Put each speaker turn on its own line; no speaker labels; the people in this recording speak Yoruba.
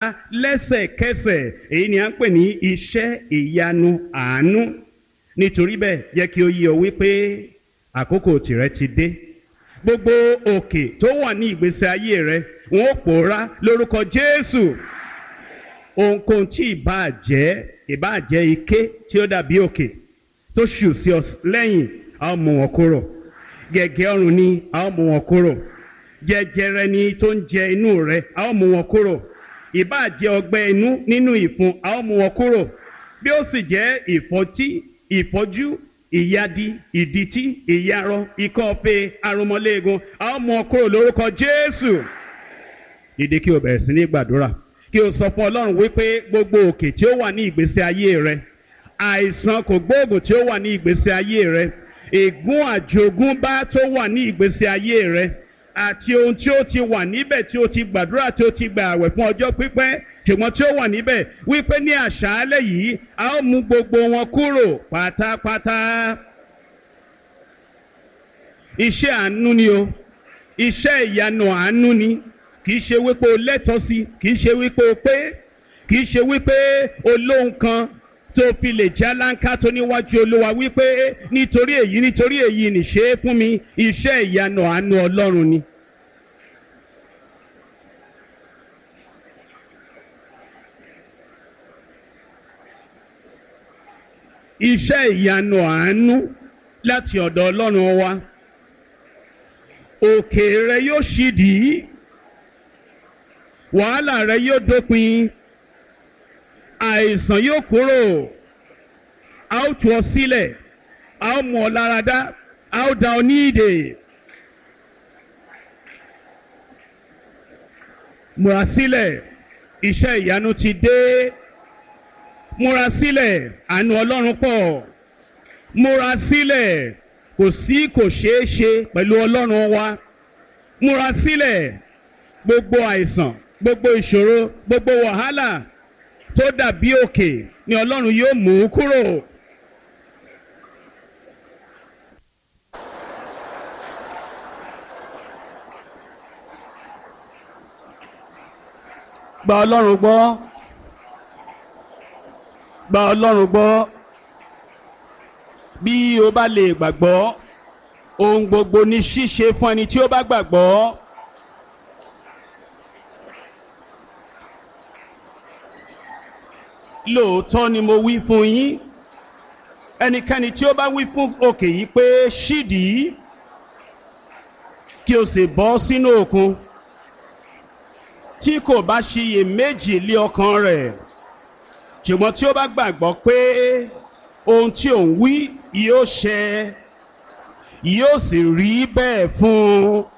lẹ́sẹ̀kẹsẹ̀. Èyí ni à ń pè ní iṣẹ́ ìyanu àánú. Nítorí bẹ́ẹ̀ jẹ́ kí ó yé ọ wípé àkókò tìrẹ ti dé. Gbogbo òkè tó wà ní ìgbésí ayé rẹ wọn ó pòórá lórúkọ Jésù. Ohunkóhun tí ìbáà jẹ́ ike tí ó dàbí òkè tó ṣù sí ọ lẹ́yìn, a ó mú wọn kúrò. Gẹ̀gẹ́ ọrùn ni, a ó mú wọn kúrò. Jẹjẹrẹ ni tó ń jẹ inú rẹ, a ó mú wọn kúrò. Ìbáà jẹ́ ọgbẹ́ inú nínú ìfun, a ó mú wọn kúrò. Bí ó sì jẹ́ ìfọ́jú, ìyadi, ìdìtí, ìyarọ, ikọ́ọfe, arúmọléegun, a ó mú wọn kúrò lórúkọ Jésù. Dìde kí o bẹ̀rẹ̀ sí ní gbàdúrà, kí o sọ fún Ọlọ́run wípé gbogbo òkè tí ó wà ní ìgbésí ayé rẹ, àìsàn kògbóògùn tí ó wà ní ìgbésí ayé rẹ, ègún àjogúnbá tó wà ní ìgbésí ayé rẹ, àti ohun tí ó ti wà níbẹ̀ tí ó ti gbàdúrà tí ó ti gbà àwẹ̀ fún ọjọ́ pípẹ́ ṣùgbọ́n tí ó wà níbẹ̀, wípé ní àṣálẹ́ yìí a ó mú gbogbo wọn kúrò pátápátá. Iṣẹ́ àánú ni o, iṣẹ́ ìyanu àánú ni. Kìí ṣe wípé o lẹ́tọ̀ọ́ sí, kìí ṣe wípé o pé, kìí ṣe wípé o lóhun kan tó fi lè já láńká tó níwájú Olúwa wípé nítorí èyí ni ṣe é fún mi. Iṣẹ́ ìyanu àánú Ọlọ́run ni. Iṣẹ́ ìyanu àánú láti ọ̀dọ̀ Ọlọ́run wa. Òkè rẹ yóò ṣídìí, wàhálà rẹ yóò dópin, àìsàn yóò kúrò, a ó tú ọ sílẹ̀, a ó mú ọ láradá, a ó dá ọ ní ìdè. Múra sílẹ̀, iṣẹ́ ìyanu ti dé. Múra sílẹ̀, àánú Ọlọ́run pọ̀. Múra sílẹ̀, kò ṣeé ṣe pẹ̀lú Ọlọ́run wa. Múra sílẹ̀, gbogbo àìsàn, gbogbo ìṣòro, gbogbo wàhálà tó dàbí òkè ni Ọlọ́run yóò mú kúrò. Gba Ọlọ́run gbọ́. Gba Ọlọ́run gbọ́. Bí o bá lè gbàgbọ́, ohun gbogbo ní ṣíṣe fún ẹni tí ó bá gbàgbọ́. Lóòótọ́ ni mo wí fún yín, ẹnikẹ́ni tí ó bá wí fún òkè yìí pé ṣídìí, kí o sì bọ́ sínú òkun, tí kò bá ṣiyèméjì lé ọkàn rẹ̀, ṣùgbọ́n tí ó bá gbàgbọ́ pé ohun tí òun wí yóò ṣẹ, yóò sì rí bẹ́ẹ̀ fún un.